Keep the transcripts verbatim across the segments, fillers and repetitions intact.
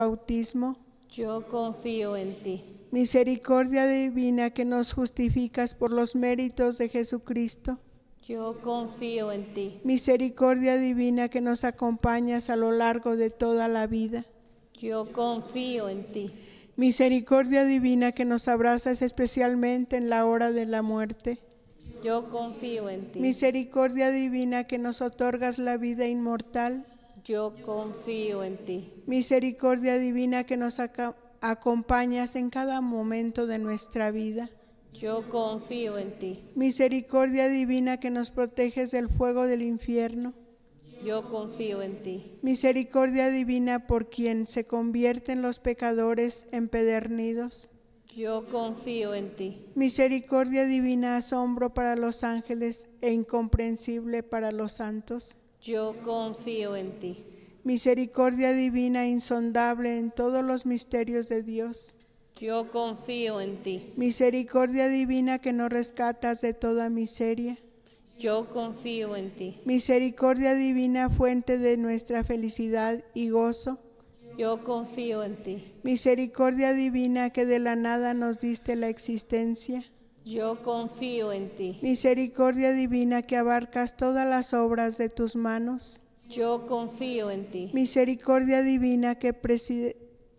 bautismo. Yo confío en ti. Misericordia divina que nos justificas por los méritos de Jesucristo. Yo confío en ti. Misericordia divina que nos acompañas a lo largo de toda la vida. Yo confío en ti. Misericordia divina que nos abrazas especialmente en la hora de la muerte. Yo confío en ti. Misericordia divina que nos otorgas la vida inmortal. Yo confío en ti. Misericordia divina que nos ac- acompañas en cada momento de nuestra vida. Yo confío en ti. Misericordia divina que nos proteges del fuego del infierno. Yo confío en ti. Misericordia divina por quien se convierten los pecadores empedernidos. Yo confío en ti. Misericordia divina, asombro para los ángeles e incomprensible para los santos. Yo confío en ti. Misericordia divina, insondable en todos los misterios de Dios. Yo confío en ti. Misericordia divina que nos rescatas de toda miseria. Yo confío en ti. Misericordia divina, fuente de nuestra felicidad y gozo. Yo confío en ti. Misericordia divina que de la nada nos diste la existencia. Yo confío en ti. Misericordia divina que abarcas todas las obras de tus manos. Yo confío en ti. Misericordia divina que preside,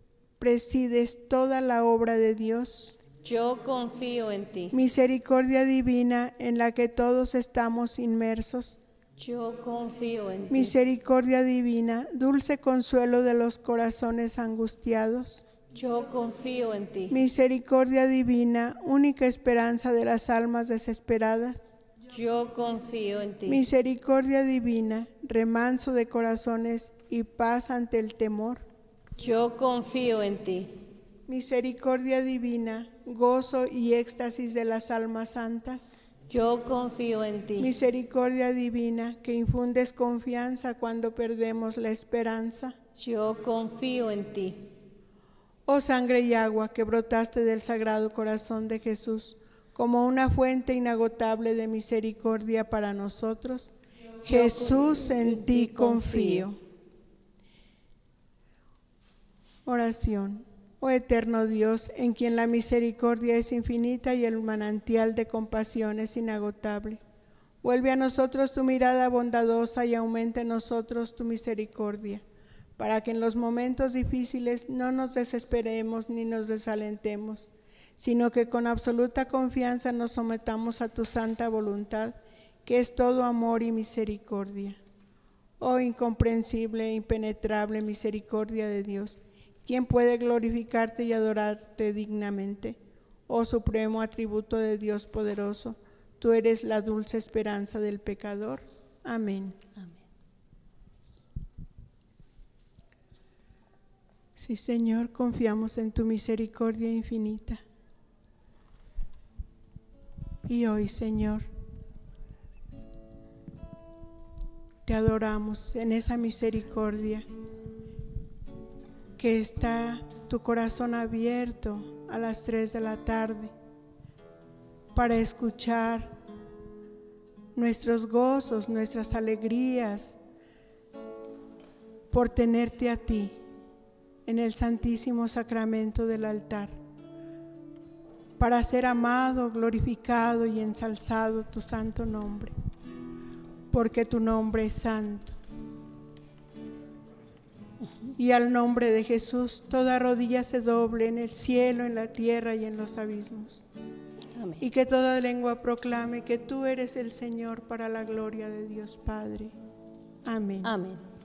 presides toda la obra de Dios. Yo confío en ti. Misericordia divina en la que todos estamos inmersos. Yo confío en ti. Misericordia divina, dulce consuelo de los corazones angustiados. Yo confío en ti. Misericordia divina, única esperanza de las almas desesperadas. Yo confío en ti. Misericordia divina, remanso de corazones y paz ante el temor. Yo confío en ti. Misericordia divina, gozo y éxtasis de las almas santas. Yo confío en ti. Misericordia divina, que infundes confianza cuando perdemos la esperanza. Yo confío en ti. Oh sangre y agua que brotaste del Sagrado Corazón de Jesús, como una fuente inagotable de misericordia para nosotros, Jesús, en ti confío. Oración. Oh eterno Dios, en quien la misericordia es infinita y el manantial de compasión es inagotable, vuelve a nosotros tu mirada bondadosa y aumenta en nosotros tu misericordia, para que en los momentos difíciles no nos desesperemos ni nos desalentemos, sino que con absoluta confianza nos sometamos a tu santa voluntad, que es todo amor y misericordia. Oh incomprensible e impenetrable misericordia de Dios, ¿quién puede glorificarte y adorarte dignamente? Oh supremo atributo de Dios poderoso, tú eres la dulce esperanza del pecador. Amén. Amén. Sí, Señor, confiamos en tu misericordia infinita. Y hoy, Señor, te adoramos en esa misericordia que está tu corazón abierto a las tres de la tarde para escuchar nuestros gozos, nuestras alegrías por tenerte a ti en el santísimo sacramento del altar, para ser amado, glorificado y ensalzado tu santo nombre, porque tu nombre es santo. Y al nombre de Jesús toda rodilla se doble en el cielo, en la tierra y en los abismos. Amén. Y que toda lengua proclame que tú eres el Señor, para la gloria de Dios Padre. Amén. Amén.